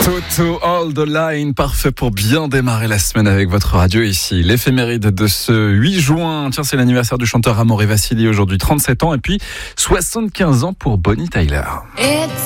Toto All the Line, parfait pour bien démarrer la semaine avec votre radio ici. L'éphéméride de ce 8 juin. Tiens, c'est l'anniversaire du chanteur Amaury Vassili, aujourd'hui 37 ans, et puis 75 ans pour Bonnie Tyler.